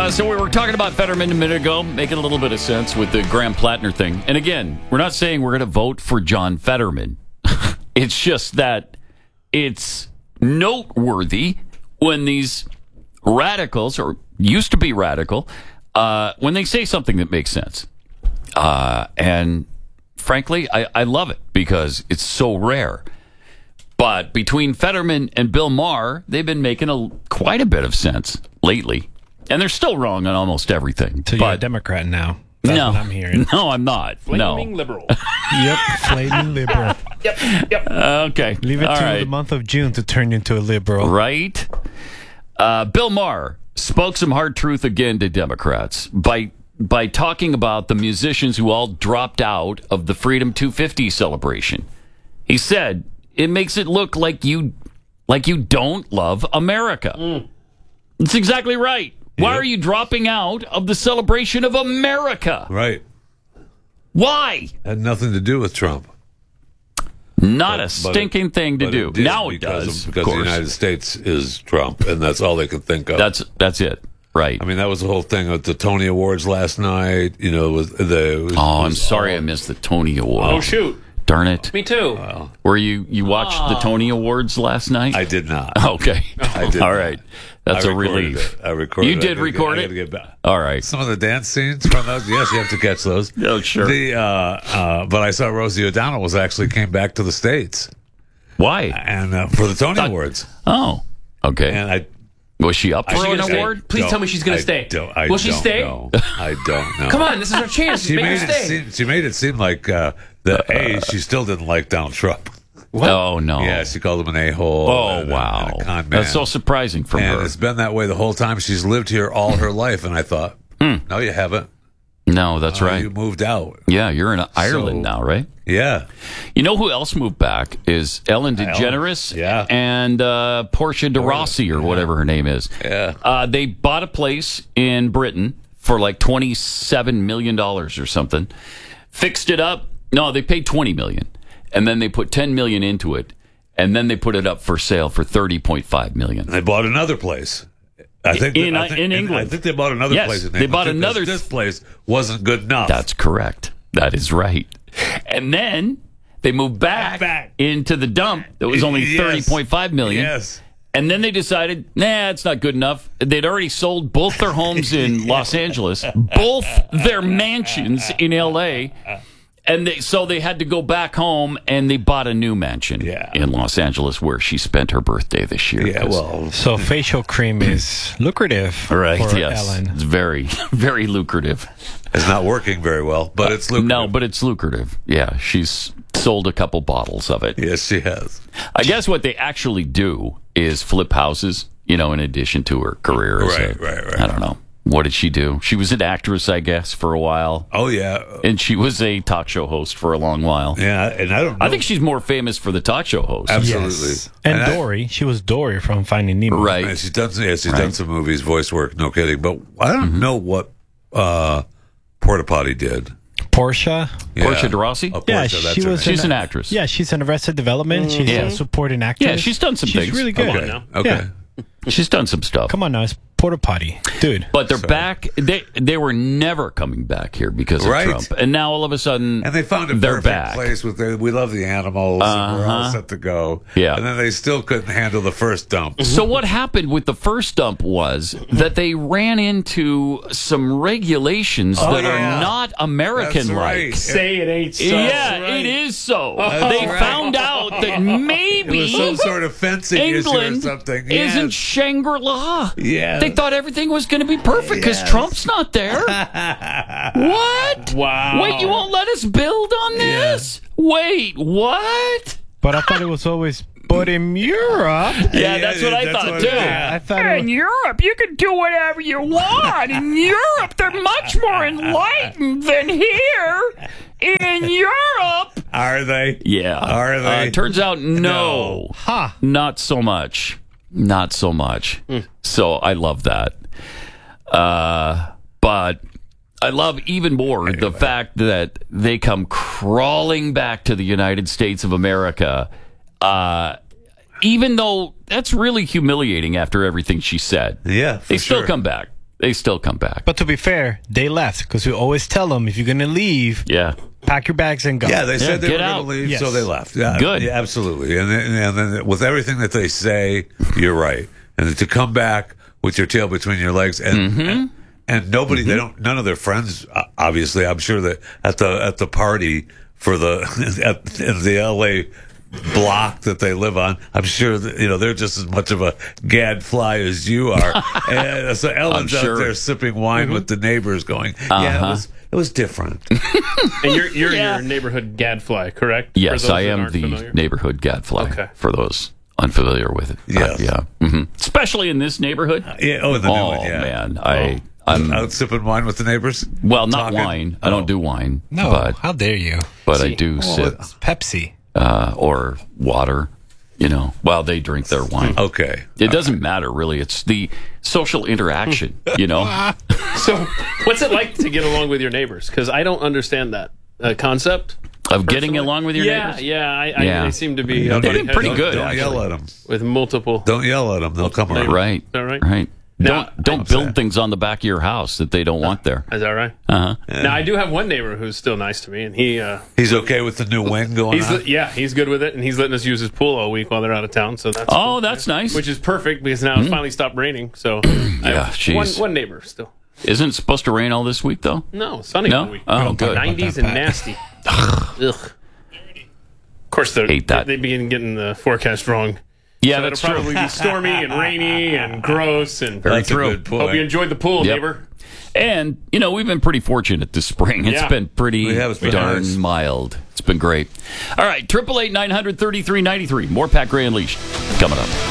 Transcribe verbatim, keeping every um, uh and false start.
Uh, so we were talking about Fetterman a minute ago, making a little bit of sense with the Graham Plattner thing. And again, we're not saying we're going to vote for John Fetterman. It's just that it's noteworthy when these radicals, or used to be radical, uh, when they say something that makes sense. Uh, and frankly, I, I love it because it's so rare. But between Fetterman and Bill Maher, they've been making a, quite a bit of sense lately. And they're still wrong on almost everything. So you're a Democrat now. That's no, what I'm hearing. No, I'm not. Flaming no. liberal. Yep, flaming liberal. Yep, yep. Uh, okay. Leave it All to right. the month of June to turn into a liberal. Right? Uh, Bill Maher spoke some hard truth again to Democrats by by talking about the musicians who all dropped out of the Freedom two fifty celebration. He said, it makes it look like you like you don't love America. Mm. That's exactly right. Why Yep. are you dropping out of the celebration of America? Right. Why? Had nothing to do with Trump. Not But- a but stinking it- thing to but do. did Now it because does. of- because of the course. United States is Trump, and that's all they could think of. That's that's it. Right. I mean, that was the whole thing at the Tony Awards last night. You know, was the. Was, Oh, I'm was sorry all- I missed the Tony Awards. Oh, shoot. Darn it. Me too. Were you you watched the Tony Awards last night? I did not. Okay. I did All not. right. That's I a recorded relief. it. I recorded. You it. did I gotta record get, it? I gotta get back. All right. Some of the dance scenes from those. Yes, you have to catch those. Oh, sure. The uh, uh, but I saw Rosie O'Donnell was actually came back to the States Why? and uh, for the Tony Awards, Oh. Okay. and I. Was she up for she an gonna stay? award? Please don't- tell me she's gonna I stay. don't- I Will she don't stay? know. I don't know. Come on, this is her chance. She Make her made it stay. seem. She made it seem like uh, the A. She still didn't like Donald Trump. Oh, no. Yeah, she called him an a-hole. Oh, and a- wow. and a con man. That's so surprising from And her. it's been that way the whole time. She's lived here all her life, and I thought, no, you haven't. No, that's Uh, right. You moved out. Yeah, you're in Ireland So- now, right? Yeah. You know who else moved back is Ellen DeGeneres yeah. and uh, Portia de Rossi or whatever her name is. Yeah. Uh, they bought a place in Britain for like twenty-seven million dollars or something. Fixed it up. No, they paid twenty million dollars. And then they put ten million dollars into it. And then they put it up for sale for thirty point five million dollars. They bought another place. I think In- I think, in England. I think they bought another Yes, place in they England. bought because another- This place wasn't good enough. That's correct. That is right. And then they moved back, Back. into the dump that was only Yes. thirty point five million dollars. Yes. And then they decided, nah, it's not good enough. They'd already sold both their homes in Los Angeles, both their mansions in L A, and they, so they had to go back home and they bought a new mansion Yeah. in Los Angeles where she spent her birthday this year. Yeah, well, So facial cream is lucrative Right, for yes. Ellen. It's very, very lucrative. it's not working very well, but it's lucrative. No, but it's lucrative. Yeah, she's sold a couple bottles of it. Yes, she has. I guess what they actually do is flip houses, you know, in addition to her career. As Right, a, right, right. I don't know. What did she do? She was an actress, I guess, for a while. Oh, yeah. And she was a talk show host for a long while. Yeah, and I don't know. I think she's more famous for the talk show host. Absolutely. Yes. And, I- Dory, she was Dory from Finding Nemo. Right. And she's done, yeah, she's Right. done some movies, voice work, no kidding. But I don't know what uh, Porta Potty did. Portia. Yeah. Portia de Rossi? Oh, Yeah, Portia, that's she her was. name. She's an actress. Yeah, she's in Arrested Development. She's Yeah. a supporting actress. Yeah, she's done some she's things. really good. Come on Okay. now. Okay. Yeah. She's done some stuff. Come on now, it's Porta Potty, dude. But they're back. They they were never coming back here because of Right. Trump. And now all of a sudden, And they found a they're perfect back. place with the, we love the animals. And we're all Uh-huh. set to go. Yeah. And then they still couldn't handle the first dump. So what happened with the first dump was that they ran into some regulations Oh, that yeah. are not American-like. right. Say it ain't so. Yeah, right. it is so. That's they right. found out that It maybe was some sort of fencing England issue or something. isn't Yes. Shangri-La. Yeah. They thought everything was going to be perfect because Yes. Trump's not there. What? Wow. Wait, you won't let us build on this? Wait, what? But I thought it was always. But in Europe, Yeah, that's what I that's thought what- too. yeah. I thought it In was, Europe, you can do whatever you want. In Europe, they're much more enlightened than here. In Europe. Are they? Yeah. Are they? Uh, turns out, no. ha. Not so much. Not so much. So I love that. Uh, but I love even more the fact that they come crawling back to the United States of America, uh, even though that's really humiliating after everything she said. Yeah, for They still sure. come back. they still come back. But to be fair, they left because we always tell them if you're going to leave, yeah. pack your bags and go. Yeah, they said they get were going out. to leave, Yes. so they left. Yeah, Good. Yeah, absolutely. And then, and then with everything that they say, you're right. And to come back with your tail between your legs and Mm-hmm. and, and nobody, they don't. None of their friends, uh, obviously. I'm sure that at the at the party for the at, in the L A block that they live on, I'm sure that, you know, they're just as much of a gadfly as you are. And so Ellen's I'm sure. out there sipping wine with the neighbors, going, "Yeah, Uh-huh. it was it was different." And you're you're Yeah. your neighborhood gadfly, correct? For Yes, those I that am aren't the familiar? neighborhood gadfly. Okay. For those unfamiliar with it. Yes. Uh, yeah. hmm Especially in this neighborhood. Yeah, oh, the new oh one, yeah. man, I I'm Out sipping wine with the neighbors. well, not Talking? wine. I don't do wine. No, but how dare you? but I See. do sip It's Pepsi. uh, or water. You know, while they drink their wine. Okay. It doesn't matter really. It's the social interaction. You know. So, what's it like to get along with your neighbors? Because I don't understand that uh, concept. Of getting personally. along with your yeah, neighbors? Yeah, I, I, Yeah. They seem to be Don't- uh, They've been pretty heads good, Don't actually. yell at them. with multiple. Don't yell at them. They'll come around. Right. All right. Right. Now, don't don't I'm build saying. things on the back of your house that they don't want there. Is that right? Uh huh. Now I do have one neighbor who's still nice to me, and he uh, He's okay with the new wing going he's on. yeah he's good with it, and he's letting us use his pool all week while they're out of town. So that's Oh, cool. that's nice. Which is perfect because now it's finally stopped raining. So I Yeah, have jeez. one one neighbor still. Isn't it supposed to rain all this week though? No, sunny No? all week. Oh, good. nineties about and that, nasty. Ugh. Of course, they're, Hate that. they begin getting the forecast wrong. Yeah, So that's it'll true. probably be stormy and rainy and gross. And That's true. a good point. hope you enjoyed the pool, Yep. neighbor. And, you know, we've been pretty fortunate this spring. It's Yeah. been pretty We have. It's been darn nice. mild. It's been great. All right, eight eight eight, nine hundred, thirty-three ninety-three. More Pat Gray Unleashed coming up.